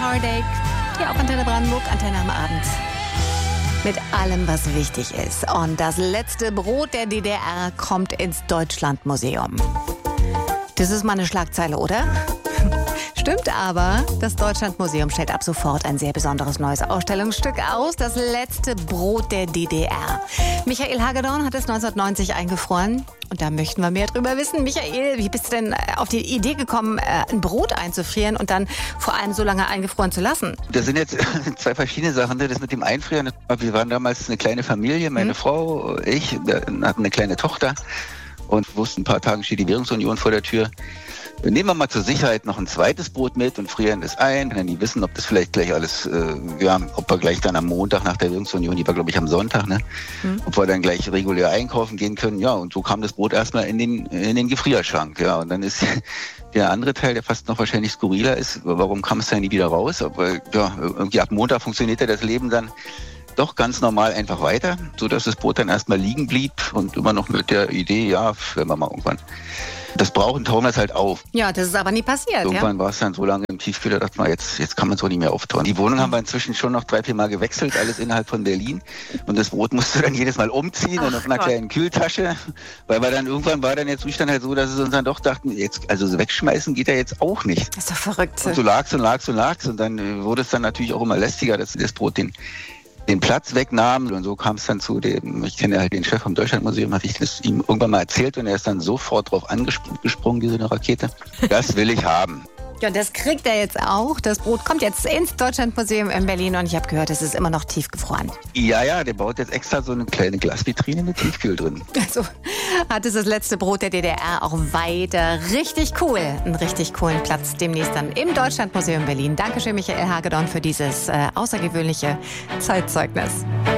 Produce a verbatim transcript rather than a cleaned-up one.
Heartache. Hier auf Antenne Brandenburg, Antenne am Abend. Mit allem, was wichtig ist. Und das letzte Brot der D D R kommt ins Deutschlandmuseum. Das ist mal eine Schlagzeile, oder? Stimmt aber, das Deutschlandmuseum stellt ab sofort ein sehr besonderes neues Ausstellungsstück aus. Das letzte Brot der D D R. Michael Hagedorn hat es neunzehnhundertneunzig eingefroren. Und da möchten wir mehr drüber wissen. Michael, wie bist du denn auf die Idee gekommen, ein Brot einzufrieren und dann vor allem so lange eingefroren zu lassen? Das sind jetzt zwei verschiedene Sachen. Das mit dem Einfrieren, wir waren damals eine kleine Familie, meine hm. Frau, ich, hatten eine kleine Tochter und wussten, ein paar Tagen steht die Währungsunion vor der Tür. Nehmen wir mal zur Sicherheit noch ein zweites Brot mit und frieren das ein. Wenn die wissen, ob das vielleicht gleich alles, äh, ja, ob wir gleich dann am Montag nach der Währungsunion, die war glaube ich am Sonntag, ne, mhm. ob wir dann gleich regulär einkaufen gehen können. Ja, und so kam das Brot erstmal in den, in den Gefrierschrank. Ja, und dann ist der andere Teil, der fast noch wahrscheinlich skurriler ist, warum kam es dann nie wieder raus? Aber ja, irgendwie ab Montag funktionierte das Leben dann doch ganz normal einfach weiter, sodass das Brot dann erstmal liegen blieb und immer noch mit der Idee, ja, wenn wir mal irgendwann das brauchen, tauen wir es halt auf. Ja, das ist aber nie passiert. Irgendwann ja? war es dann so lange im Tiefkühler, dass man jetzt, jetzt kann man es auch nicht mehr auftauen. Die Wohnung haben wir inzwischen schon noch drei, vier Mal gewechselt, alles innerhalb von Berlin. Und das Brot musste dann jedes Mal umziehen Ach, und auf einer Gott. kleinen Kühltasche. Weil wir dann irgendwann war dann der Zustand halt so, dass es uns dann doch dachten, jetzt, also wegschmeißen geht ja jetzt auch nicht. Das ist doch verrückt. Und so lag's und lag's und lag's. Und dann wurde es dann natürlich auch immer lästiger, dass das Brot den den Platz wegnahm und so kam es dann zu dem, ich kenne ja halt den Chef vom Deutschlandmuseum, hatte ich das ihm irgendwann mal erzählt und er ist dann sofort drauf angesprungen, wie so eine Rakete. Das will ich haben. Ja, und das kriegt er jetzt auch. Das Brot kommt jetzt ins Deutschlandmuseum in Berlin und ich habe gehört, es ist immer noch tiefgefroren. Ja, ja, der baut jetzt extra so eine kleine Glasvitrine mit Tiefkühl drin. Also hat es das letzte Brot der D D R auch weiter. Richtig cool. Einen richtig coolen Platz demnächst dann im Deutschlandmuseum Berlin. Dankeschön, Michael Hagedorn, für dieses äh, außergewöhnliche Zeitzeugnis.